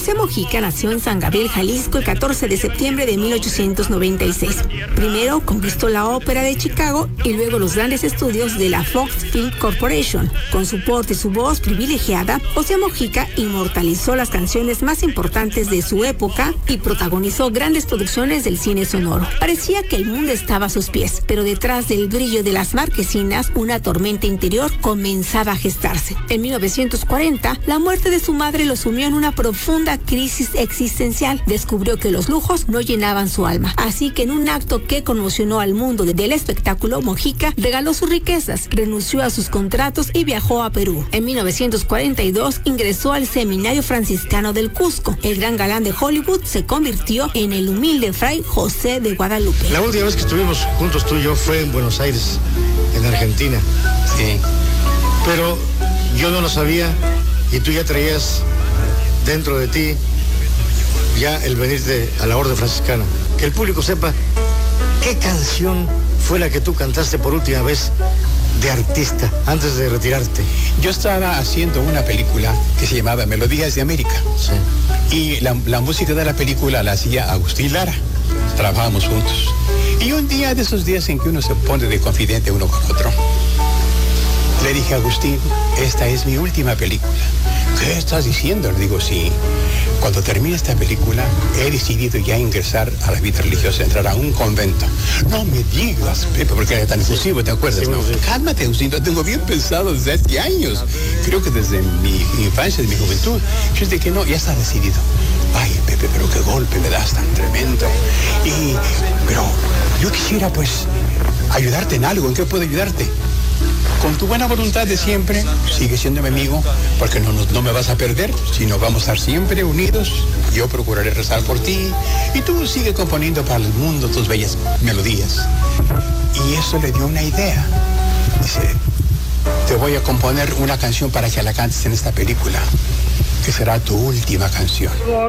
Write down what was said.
José Mojica nació en San Gabriel, Jalisco, el 14 de septiembre de 1896. Primero conquistó la ópera de Chicago y luego los grandes estudios de la Fox Film Corporation. Con su porte y su voz privilegiada, José Mojica inmortalizó las canciones más importantes de su época y protagonizó grandes producciones del cine sonoro. Parecía que el mundo estaba a sus pies, pero detrás del brillo de las marquesinas, una tormenta interior comenzaba a gestarse. En 1940, la muerte de su madre lo sumió en una profunda crisis existencial. Descubrió que los lujos no llenaban su alma. Así que en un acto que conmocionó al mundo del espectáculo, Mojica regaló sus riquezas, renunció a sus contratos y viajó a Perú. En 1942 ingresó al Seminario Franciscano del Cusco. El gran galán de Hollywood se convirtió en el humilde fray José de Guadalupe. La última vez que estuvimos juntos tú y yo fue en Buenos Aires, en Argentina. Sí. Pero yo no lo sabía y tú ya traías dentro de ti ya el venirte a la orden franciscana. Que el público sepa qué canción fue la que tú cantaste por última vez de artista antes de retirarte. Yo estaba haciendo una película que se llamaba Melodías de América. Sí. Y la música de la película la hacía Agustín Lara. Trabajábamos juntos. Y un día de esos días en que uno se pone de confidente uno con otro, le dije a Agustín, esta es mi última película. ¿Qué estás diciendo? Le digo, sí. Cuando termine esta película, he decidido ya ingresar a la vida religiosa, entrar a un convento. No me digas, Pepe, porque era tan efusivo, ¿te acuerdas? Sí, ¿no? sí. Cálmate, Agustín, lo tengo bien pensado desde hace años. Creo que desde mi infancia, de mi juventud. Yo dije que no, ya está decidido. Ay, Pepe, pero qué golpe me das tan tremendo. Pero yo quisiera, pues, ayudarte en algo. ¿En qué puedo ayudarte? Con tu buena voluntad de siempre, sigue siendo mi amigo, porque no me vas a perder, sino vamos a estar siempre unidos. Yo procuraré rezar por ti, y tú sigue componiendo para el mundo tus bellas melodías. Y eso le dio una idea. Dice, te voy a componer una canción para que la cantes en esta película, que será tu última canción.